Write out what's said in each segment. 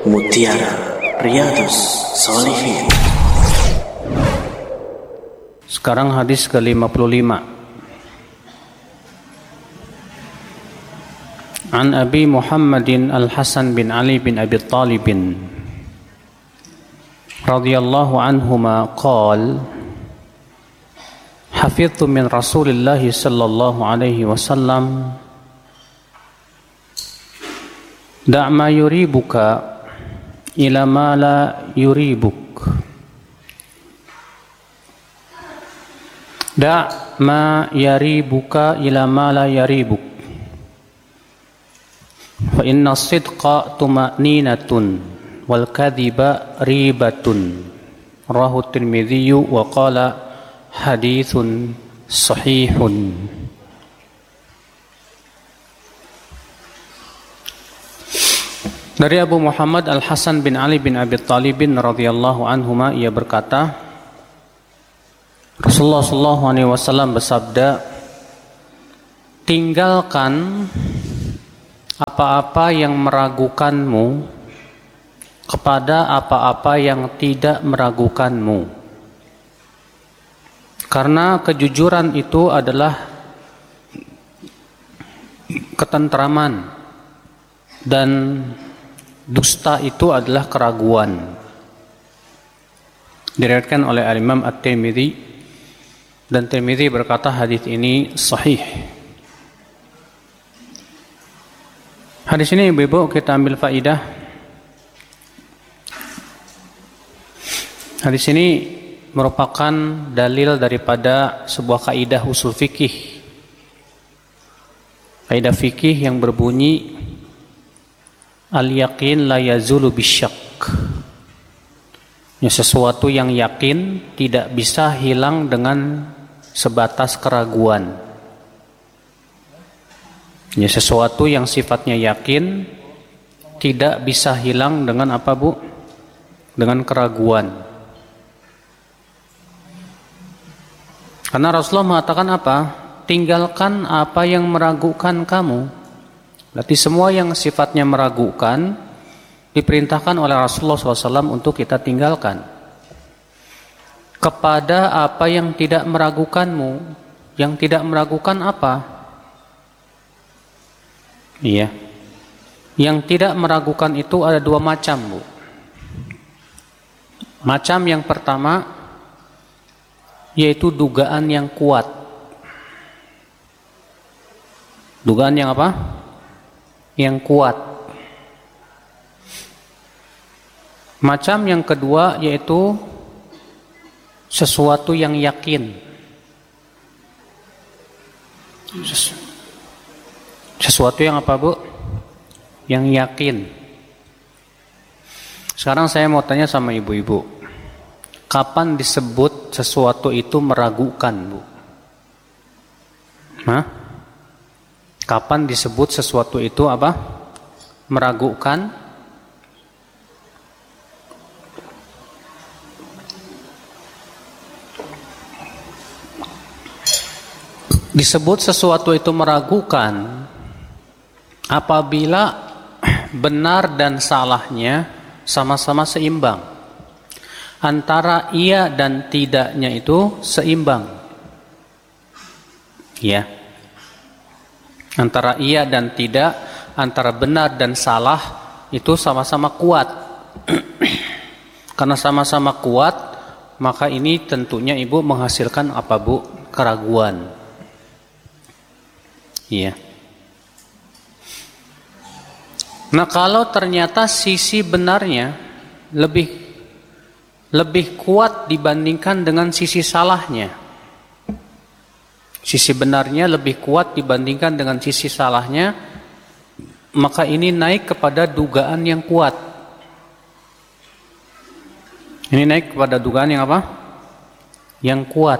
Mutiara Riyadhus Shalihin. Sekarang hadis ke-55. An Abi Muhammadin Al-Hasan bin Ali bin Abi Talib radhiyallahu anhuma qala hafidhtu min Rasulillah sallallahu alaihi wasallam da' ma yuribuka ila ma la yuribuk. Da' ma yaribuka ila ma la yaribuk. Fa inna as-sidqa tuma'ninatun wal kadhiba ribatun. Rawahu Tirmidzi wa qala haditsun sahihun. Dari Abu Muhammad Al-Hasan bin Ali bin Abi Talib radhiyallahu anhuma, ia berkata, Rasulullah sallallahu alaihi wasallam bersabda, tinggalkan apa-apa yang meragukanmu kepada apa-apa yang tidak meragukanmu. Karena kejujuran itu adalah ketentraman dan dusta itu adalah keraguan. Diriwayatkan oleh Al-Imam At-Tirmidzi, dan Tirmidzi berkata hadis ini sahih. Hadis ini ibu-ibu kita ambil faidah. Hadis ini merupakan dalil daripada sebuah kaidah usul fikih. Kaidah fikih yang berbunyi al-yaqin la yazulu bisyak. Ya, sesuatu yang yakin tidak bisa hilang dengan sebatas keraguan. Ya, sesuatu yang sifatnya yakin tidak bisa hilang dengan apa, Bu? Dengan keraguan. Karena Rasulullah mengatakan apa? Tinggalkan apa yang meragukan kamu. Berarti semua yang sifatnya meragukan diperintahkan oleh Rasulullah SAW untuk kita tinggalkan. Kepada apa yang tidak meragukanmu. Yang tidak meragukan apa? Iya. Yang tidak meragukan itu ada dua macam, Bu. Macam yang pertama yaitu dugaan yang kuat. Dugaan yang apa? Yang kuat. Macam yang kedua yaitu sesuatu yang yakin. Sesuatu yang apa, Bu? Yang yakin. Sekarang saya mau tanya sama ibu-ibu, kapan disebut sesuatu itu meragukan, Bu? Hah? Kapan disebut sesuatu itu apa? Meragukan? Disebut sesuatu itu meragukan apabila benar dan salahnya sama-sama seimbang. Antara iya dan tidaknya itu seimbang. Ya. Antara iya dan tidak, antara benar dan salah itu sama-sama kuat. Karena sama-sama kuat, maka ini tentunya ibu menghasilkan apa, Bu? Keraguan. Iya. Nah, kalau ternyata sisi benarnya lebih kuat dibandingkan dengan sisi salahnya. Sisi benarnya lebih kuat dibandingkan dengan sisi salahnya, maka ini naik kepada dugaan yang kuat. Ini naik kepada dugaan yang apa? Yang kuat.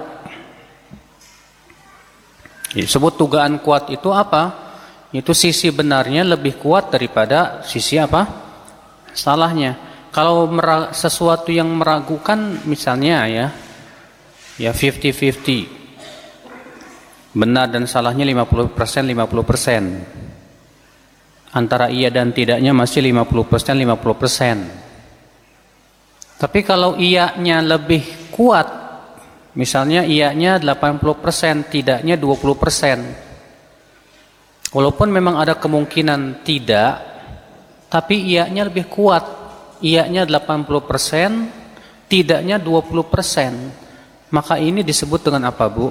Disebut dugaan kuat itu apa? Itu sisi benarnya lebih kuat daripada sisi apa? Salahnya. Kalau sesuatu yang meragukan misalnya ya 50-50. Benar dan salahnya 50%. Antara iya dan tidaknya masih 50%, 50%. Tapi kalau iyanya lebih kuat, misalnya iyanya 80%, tidaknya 20%. Walaupun memang ada kemungkinan tidak, tapi iyanya lebih kuat. Iyanya 80%, tidaknya 20%. Maka ini disebut dengan apa, Bu?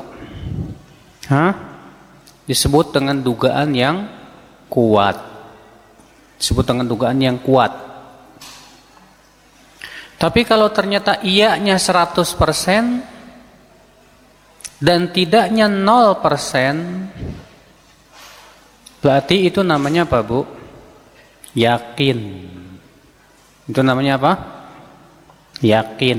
Disebut dengan dugaan yang kuat. Disebut dengan dugaan yang kuat. Tapi kalau ternyata iyanya 100% dan tidaknya 0%, berarti itu namanya apa, Bu? Yakin. Itu namanya apa? Yakin.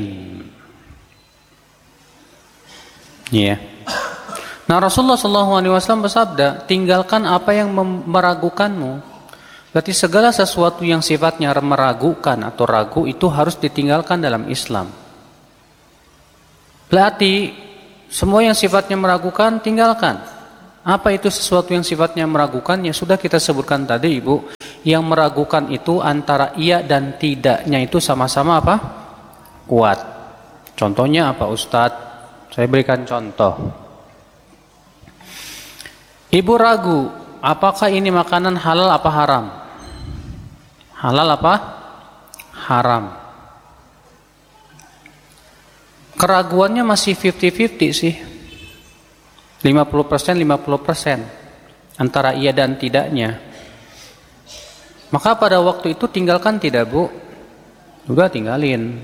Iya. Nah, Rasulullah SAW bersabda, tinggalkan apa yang meragukanmu. Berarti segala sesuatu yang sifatnya meragukan atau ragu itu harus ditinggalkan dalam Islam. Berarti semua yang sifatnya meragukan tinggalkan. Apa itu sesuatu yang sifatnya meragukan? Ya sudah kita sebutkan tadi, Ibu. Yang meragukan itu antara iya dan tidaknya itu sama-sama apa? Kuat. Contohnya apa, Ustadz? Saya berikan contoh. Ibu ragu, apakah ini makanan halal apa haram? Halal apa? Haram. Keraguannya masih 50-50 sih. 50%, 50% antara iya dan tidaknya. Maka pada waktu itu tinggalkan tidak, Bu? Udah tinggalin.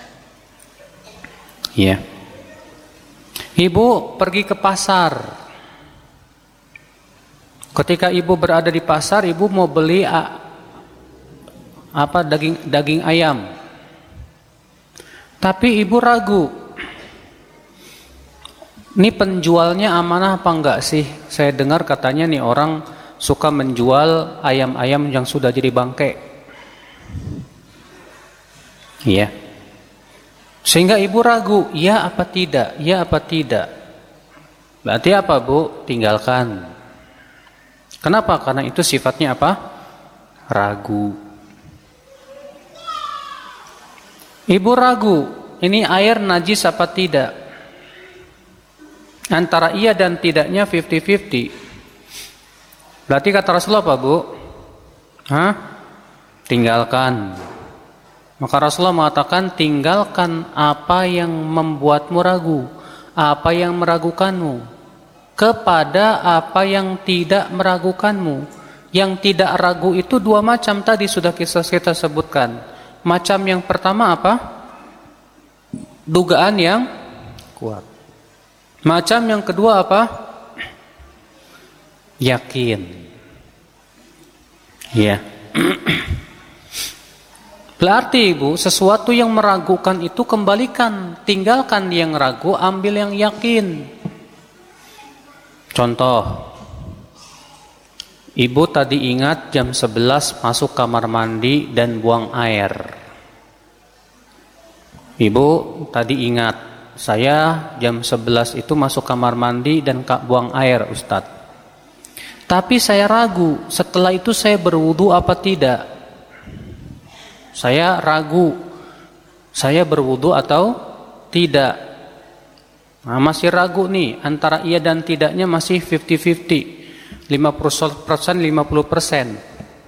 Iya. Ibu pergi ke pasar. Ketika ibu berada di pasar, ibu mau beli daging ayam. Tapi ibu ragu. Ini penjualnya amanah apa enggak sih? Saya dengar katanya nih orang suka menjual ayam-ayam yang sudah jadi bangkai. Iya. Sehingga ibu ragu, ya apa tidak? Ya apa tidak? Berarti apa, Bu? Tinggalkan. Kenapa? Karena itu sifatnya apa? Ragu. Ibu ragu, ini air najis apa tidak? Antara iya dan tidaknya 50-50. Berarti kata Rasulullah apa, Bu? Tinggalkan. Maka Rasulullah mengatakan, tinggalkan apa yang membuatmu ragu, apa yang meragukanmu, kepada apa yang tidak meragukanmu. Yang tidak ragu itu dua macam tadi sudah kita sebutkan. Macam yang pertama apa? Dugaan yang kuat. Macam yang kedua apa? Yakin. Ya. Berarti, Ibu, sesuatu yang meragukan itu kembalikan, tinggalkan yang ragu, ambil yang yakin. Contoh, Ibu tadi ingat jam 11 masuk kamar mandi dan buang air. Ibu tadi ingat, saya jam 11 itu masuk kamar mandi dan buang air, Ustadz. Tapi saya ragu, setelah itu saya berwudu apa tidak? Saya ragu, saya berwudu atau tidak? Nah, masih ragu nih, antara iya dan tidaknya masih 50-50, 50%, 50%.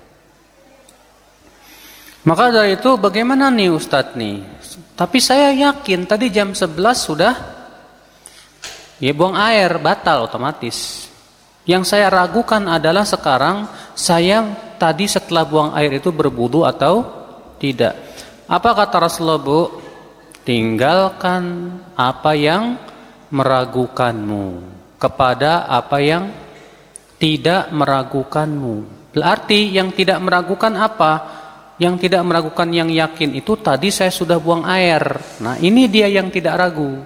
Maka dari itu bagaimana nih Ustadz nih? Tapi saya yakin tadi jam 11 sudah ya buang air, batal otomatis. Yang saya ragukan adalah sekarang saya tadi setelah buang air itu berwudu atau tidak. Apa kata Rasulullah, Bu? Tinggalkan apa yang meragukanmu kepada apa yang tidak meragukanmu. Berarti yang tidak meragukan apa? Yang tidak meragukan yang yakin itu tadi saya sudah buang air. Nah, ini dia yang tidak ragu.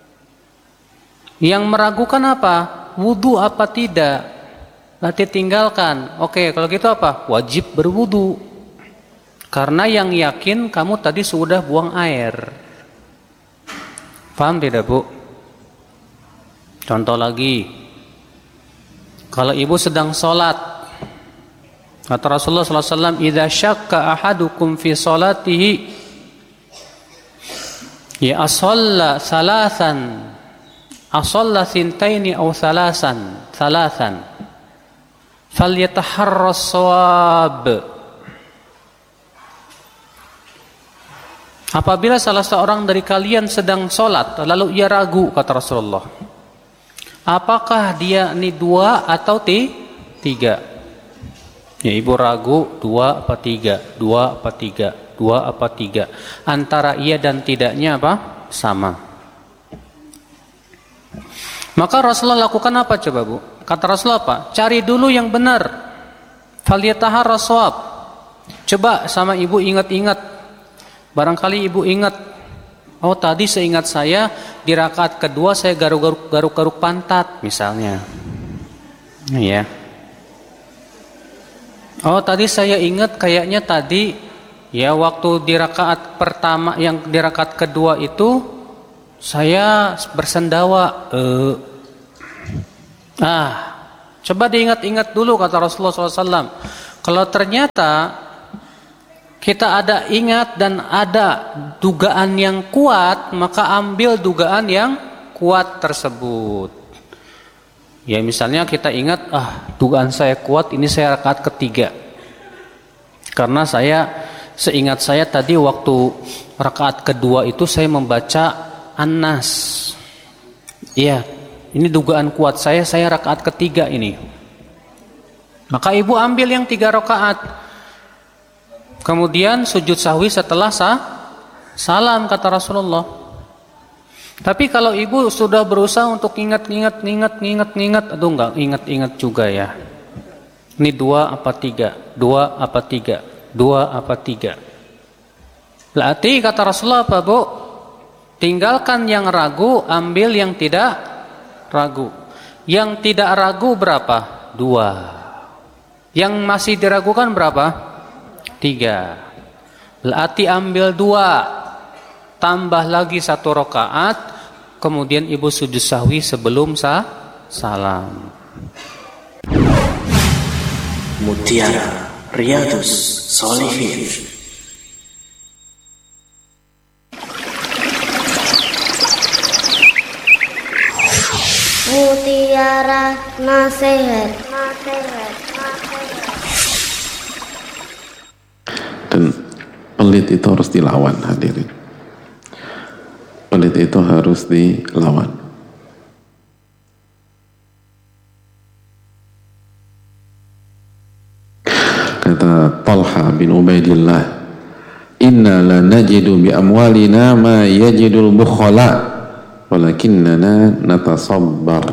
Yang meragukan apa? Wudu apa tidak? Berarti tinggalkan. Oke, kalau gitu apa? Wajib berwudu. Karena yang yakin kamu tadi sudah buang air. Paham tidak, Bu? Contoh lagi. Kalau ibu sedang sholat, Kata Rasulullah sallallahu alaihi wasallam, "Idza syakka ahadukum fi salatihi ya asalla salasan, asalla sintaini aw salasan, falyataharras shawab." Apabila salah seorang dari kalian sedang sholat, lalu ia ragu, kata Rasulullah, apakah dia ini 2 atau 3? Ya, ibu ragu 2 apa 3, 2 apa 3, 2 apa 3. Antara iya dan tidaknya apa? Sama. Maka Rasulullah lakukan apa coba Bu? Kata Rasulullah apa? Cari dulu yang benar. Falyataharras shawab. Coba sama ibu ingat-ingat. Barangkali ibu ingat, oh tadi seingat saya di rakaat kedua saya garuk-garuk pantat misalnya. Ya. Oh tadi saya ingat kayaknya tadi ya waktu di rakaat pertama yang di rakaat kedua itu saya bersendawa. Coba diingat-ingat dulu kata Rasulullah SAW. Kalau ternyata kita ada ingat dan ada dugaan yang kuat, maka ambil dugaan yang kuat tersebut. Ya misalnya kita ingat, dugaan saya kuat, ini saya rakaat ketiga. Karena seingat saya tadi waktu rakaat kedua itu saya membaca An-Nas. Iya, ini dugaan kuat saya rakaat ketiga ini. Maka ibu ambil yang 3 rakaat. Kemudian sujud sahwi setelah salam kata Rasulullah. Tapi kalau ibu sudah berusaha untuk ingat, aduh enggak ingat juga ya. Ini 2 apa 3? 2 apa 3? 2 apa 3? Berarti kata Rasulullah apa Bu? Tinggalkan yang ragu, ambil yang tidak ragu. Yang tidak ragu berapa? 2. Yang masih diragukan berapa? 3. Berarti ambil 2, tambah lagi 1 rakaat, kemudian ibu sujud sahwi sebelum salam. Mutiara Riyadhus Shalihin. Mutiara Nasihat. Dan pelit itu harus dilawan, hadirin. Pelit itu harus dilawan. Kata Talha bin Ubaidillah, "Inna la najidu bi amwalina ma yajidul bukhala, walakinnana natasabbar."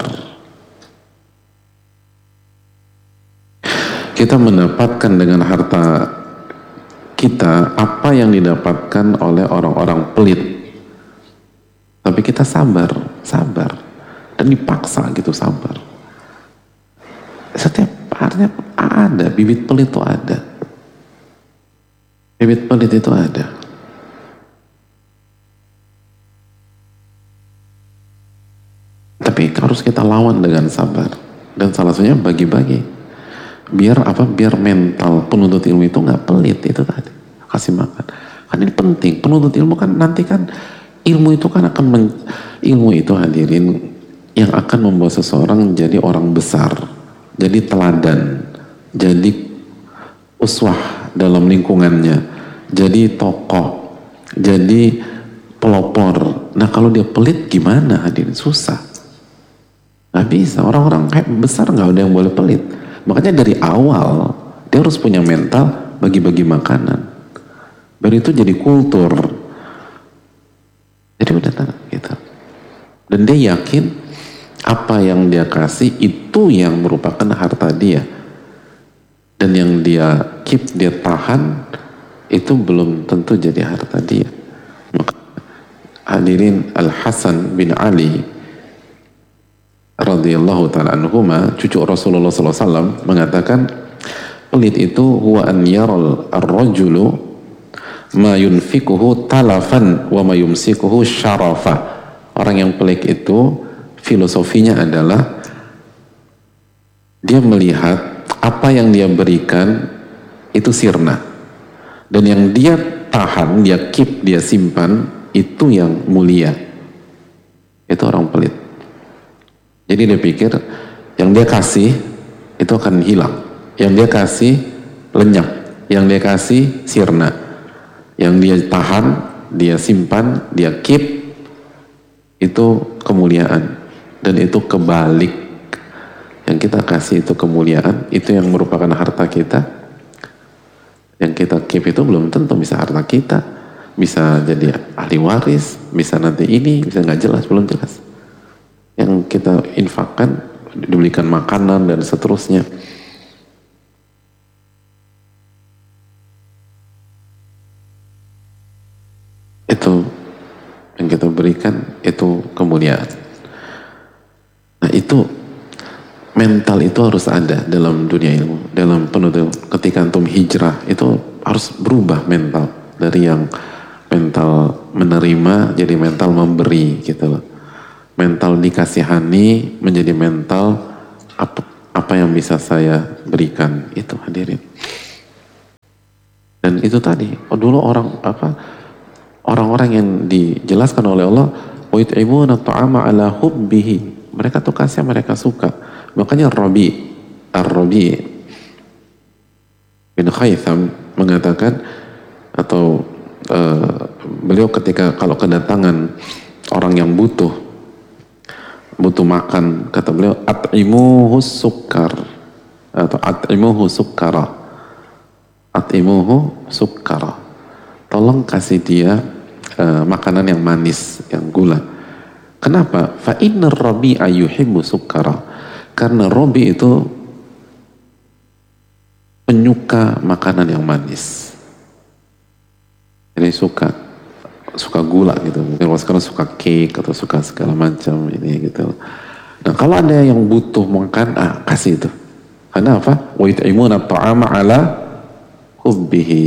Kita mendapatkan dengan harta kita apa yang didapatkan oleh orang-orang pelit, tapi kita sabar dan dipaksa gitu sabar. Setiap harinya ada bibit pelit itu ada, tapi harus kita lawan dengan sabar, dan salah satunya bagi-bagi. Biar mental penuntut ilmu itu nggak pelit, itu tadi kasih makan. Kan ini penting, penuntut ilmu kan nanti kan ilmu itu kan ilmu itu hadirin yang akan membawa seseorang jadi orang besar, jadi teladan, jadi uswah dalam lingkungannya, jadi tokoh, jadi pelopor. Nah kalau dia pelit gimana hadirin? Susah, nggak bisa. Orang-orang kayak besar nggak ada yang boleh pelit. Makanya dari awal dia harus punya mental bagi-bagi makanan. Baru itu jadi kultur. Jadi udah gitu. Dan dia yakin apa yang dia kasih itu yang merupakan harta dia. Dan yang dia keep, dia tahan, itu belum tentu jadi harta dia. Maka hadirin, Al-Hasan bin Ali radhiyallahu ta'ala anhuma, cucu Rasulullah SAW, mengatakan pelit itu huwa an yaral ar-rajulu ma yunfikuhu talafan wa ma yumsikuhu syarafa. Orang yang pelit itu filosofinya adalah dia melihat apa yang dia berikan itu sirna. Dan yang dia tahan, dia keep, dia simpan, itu yang mulia. Itu orang pelit. Jadi dia pikir yang dia kasih itu akan hilang. Yang dia kasih lenyap. Yang dia kasih sirna. Yang dia tahan, dia simpan, dia keep, itu kemuliaan. Dan itu kebalik. Yang kita kasih itu kemuliaan, itu yang merupakan harta kita. Yang kita keep itu belum tentu bisa harta kita. Bisa jadi ahli waris, bisa nanti ini, bisa nggak jelas, belum jelas. Yang kita infakkan, dibelikan makanan dan seterusnya. Itu yang kita berikan, itu kemuliaan. Nah itu mental itu harus ada dalam dunia ilmu, dalam penuntut. Ketika antum hijrah itu harus berubah mental dari yang mental menerima jadi mental memberi gitu loh. Mental dikasihani menjadi mental apa yang bisa saya berikan, itu hadirin. Dan itu tadi, dulu orang-orang yang dijelaskan oleh Allah, wa yut'imuna ta'ama ala hubbihi, mereka tuh kasih, mereka suka. Makanya Ar-Rabi bin Khaytham mengatakan, atau beliau ketika kalau kedatangan orang yang butuh makan, kata beliau, at'imuhu sukkar, atau at'imuhu sukkara, tolong kasih dia makanan yang manis, yang gula. Kenapa? Fa innar rabi'a yuhibbu sukkara, karena Rabi itu penyuka makanan yang manis. Jadi suka gula gitu. Mungkin kalau sekarang suka cake atau suka segala macam ini gitu. Nah kalau ada yang butuh makan, kasih itu. Karena apa? Wa yut'imuna ta'ama ala hubbihi.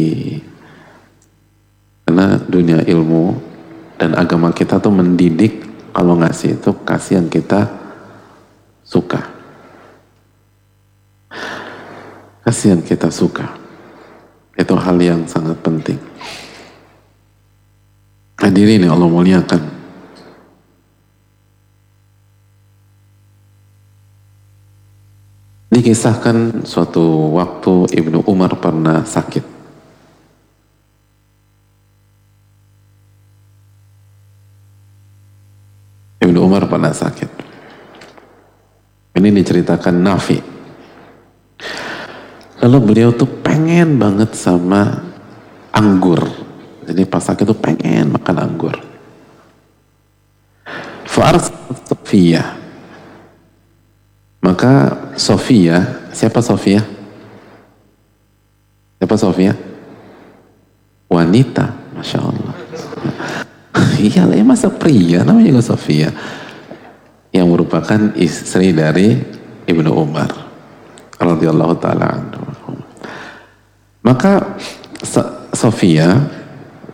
Karena dunia ilmu dan agama kita tuh mendidik, kalau ngasih itu kasih yang kita suka. Kasih yang kita suka. Itu hal yang sangat penting. Hadirin yang Allah muliakan. Dikisahkan suatu waktu Ibnu Umar pernah sakit. Ibnu Umar pernah sakit. Ini diceritakan Nafi. Lalu beliau tuh pengen banget sama anggur. Jadi pas sakit tuh pengen makan anggur. Fa'arsat Sofia. Maka Sofia, siapa Sofia? Siapa Sofia? Wanita, Masya Allah. Iya lah, masa pria, namanya juga Sofia. Yang merupakan istri dari Ibnu Umar radhiyallahu ta'ala anhu. Maka Sofia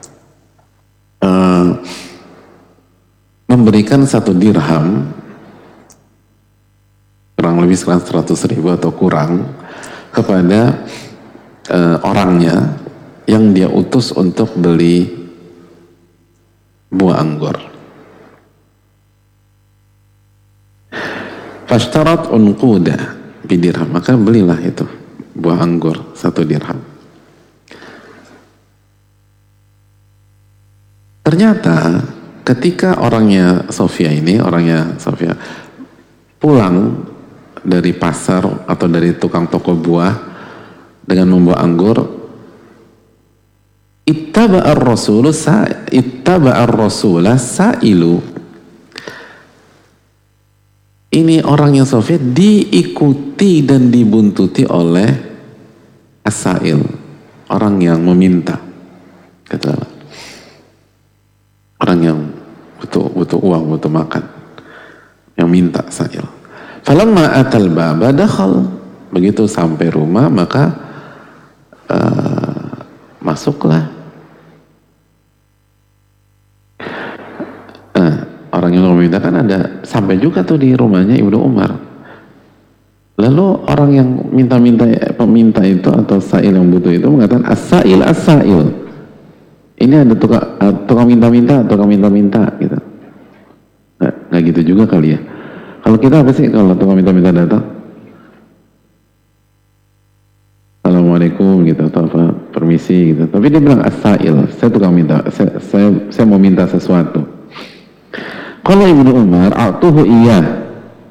memberikan 1 dirham, kurang lebih sekarang 100.000 atau kurang, kepada orangnya yang dia utus untuk beli buah anggur. Fashtarat unquda bidirham, maka belilah itu buah anggur 1 dirham. Ternyata ketika orangnya Sofia pulang dari pasar atau dari tukang toko buah dengan membawa anggur, ittaba'ar rasulah sa'ilu. Ini orangnya Sofia diikuti dan dibuntuti oleh as-sa'il, orang yang meminta, kata orang yang butuh uang, butuh makan, yang minta sa'il. Falamma atal baba dakhal, begitu sampai rumah maka masuklah orang yang meminta, kan ada sampai juga tuh di rumahnya Ibnu Umar. Lalu orang yang peminta itu atau sa'il yang butuh itu mengatakan as-sa'il as-sa'il. Ini ada tukang minta-minta, tukang minta-minta gitu. Nggak gitu juga kali ya. Kalau kita apa sih kalau tukang minta-minta datang? Assalamualaikum gitu atau apa, permisi gitu. Tapi dia bilang as-sa'il, saya tukang minta, saya mau minta sesuatu. Kalau Ibnu Umar, atuhu iya.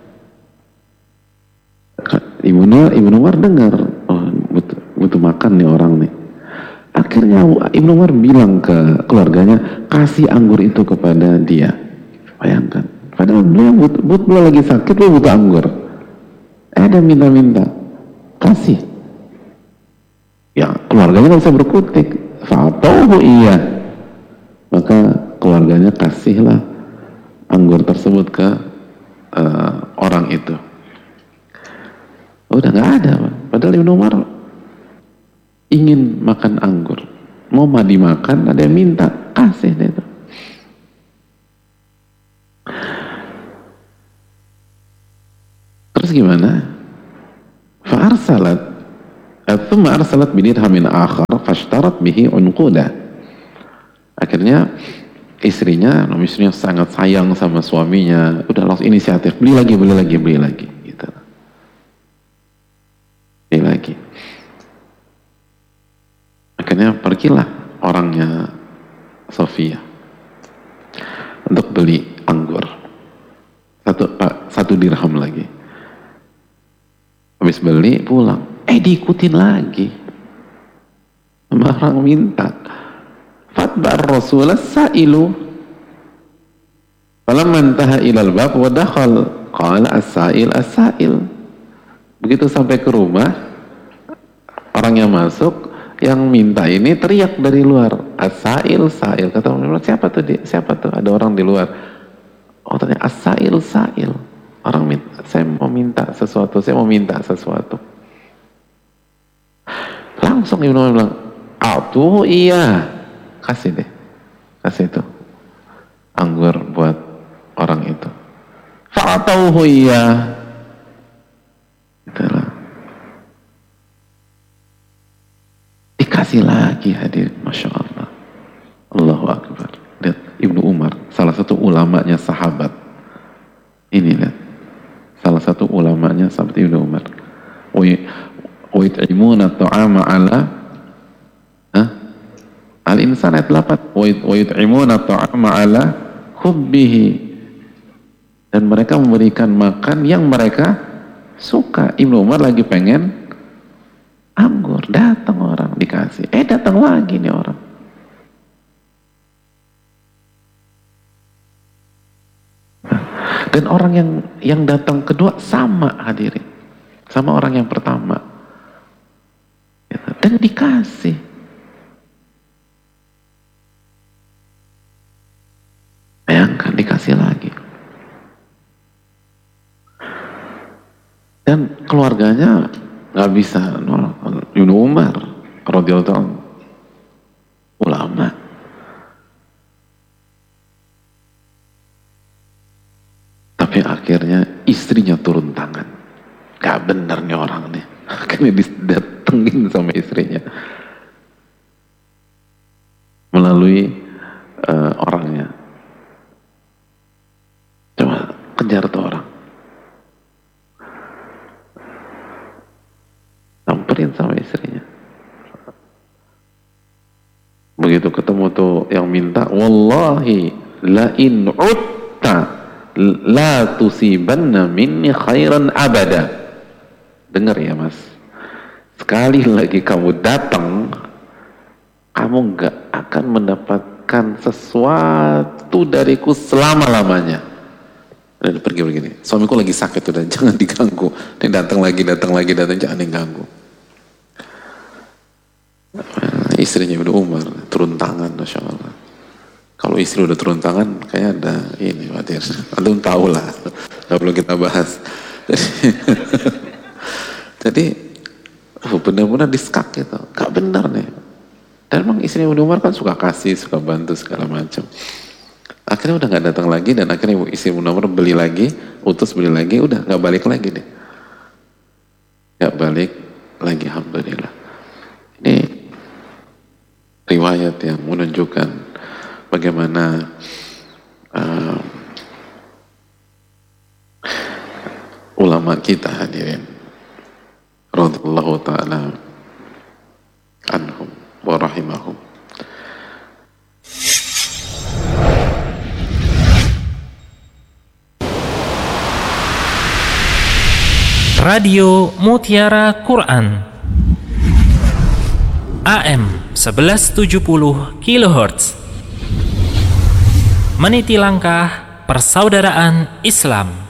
Ibnu Umar dengar, oh butuh makan nih orang nih. Akhirnya Ibnu Umar bilang ke keluarganya, kasih anggur itu kepada dia. Bayangkan, padahal beliau lagi sakit, beliau butuh anggur. Dia minta-minta, kasih. Ya keluarganya nggak bisa berkutik. Fa'atahu iya. Maka keluarganya kasihlah anggur tersebut ke orang itu. Udah nggak ada, Pak. Padahal Ibnu Umar ingin makan anggur, mau dimakan, ada yang minta, kasih deh itu. Terus gimana? Thumma arsalat bidirhamin akhar fashtarat bihi unquda. Akhirnya istrinya sangat sayang sama suaminya, udah langsung inisiatif, beli lagi gitu. Beli lagi. Akhirnya pergilah orangnya Sofia untuk beli anggur. Satu dirham lagi. Habis beli pulang. Diikutin lagi. Orang minta. Fatbar Rasulullah sa'ilu. Falamma intaha ilal bab wa dakhal qala as-sa'il as-sa'il. Begitu sampai ke rumah, orang yang masuk, yang minta ini teriak dari luar, as-sa'il sa'il. Kata orang, siapa tuh? Ada orang di luar. Oh ternyata as-sa'il sa'il. Orang minta, saya mau minta sesuatu. Langsung Ibnu Umar bilang, atuh iya, kasih itu anggur buat orang itu. Fa'atauhu iya. Itulah. Dikasih lagi hadir, Masya Allah. Allahu Akbar. Lihat Ibnu Umar, salah satu ulamanya sahabat. Ini lihat, salah satu ulamanya sahabat Ibnu Umar. وَيُطْعِمُونَ الطَّعَامَ عَلَى Al-Insan ayat 8. وَيُطْعِمُونَ الطَّعَامَ عَلَى حُبِّهِ. Dan mereka memberikan makan yang mereka suka. Ibnu Umar lagi pengen anggur, datang orang dikasih. Datang lagi nih orang. Dan orang yang datang kedua sama hadirin, sama orang yang pertama. Dan dikasih. Bayangkan dikasih lagi. Dan keluarganya nggak bisa nolak. Ibnu Umar radhiyallahu anhu ulama. Tapi akhirnya istrinya turun tangan. Gak bener nih orang nih. Akhirnya didatengin sama istrinya melalui orangnya. Coba kejar tuh orang, samperin sama istrinya. Begitu ketemu tuh yang minta, wallahi la in utta la tusibanna minni khairan abada. Dengar ya mas, sekali lagi kamu datang, kamu gak akan mendapatkan sesuatu dariku selama-lamanya. Dan pergi begini, suamiku lagi sakit udah, jangan diganggu. Dia datang lagi, jangan diganggu. Istrinya Ibnu Umar turun tangan, Masya Allah. Kalau istri udah turun tangan, kayaknya ada ini, Wadir. Antum tahu lah, gak perlu kita bahas. Jadi benar-benar diskak gitu, gak benar nih. Dan memang istrinya Ibnu Umar kan suka kasih, suka bantu segala macam. Akhirnya udah gak datang lagi, dan akhirnya istri Ibnu Umar beli lagi, utus beli lagi, udah gak balik lagi deh. gak balik lagi, alhamdulillah. Ini riwayat yang menunjukkan bagaimana ulama kita, hadirin radhiyallahu ta'ala anhum wa rahimahum. Radio Mutiara Quran AM 1170 kHz, meniti langkah persaudaraan Islam.